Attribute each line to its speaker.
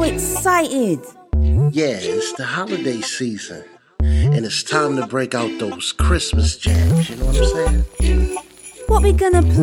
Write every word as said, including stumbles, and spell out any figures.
Speaker 1: excited.
Speaker 2: Yeah, it's the holiday season. And it's time to break out those Christmas jams, you know what I'm saying?
Speaker 1: What we gonna play?